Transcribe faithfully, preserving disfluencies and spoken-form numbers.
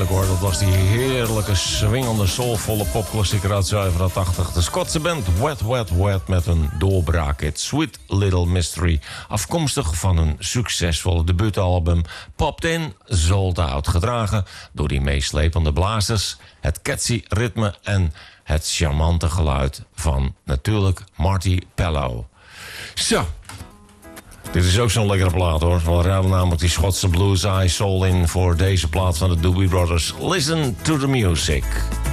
heerlijk hoor. Dat was die heerlijke, swingende, soulvolle popklassieker uit zevenentachtig. De Schotse band Wet Wet Wet met een doorbraakhit Sweet Little Mystery. Afkomstig van een succesvolle debuutalbum Popped In, Sold Out. Gedragen door die meeslepende blazers, het catchy ritme en het charmante geluid van natuurlijk Marty Pellow. Zo. Dit is ook zo'n lekkere plaat hoor. We ruilen namelijk die Schotse blues eye soul in voor deze plaat van de Doobie Brothers. Listen to the music.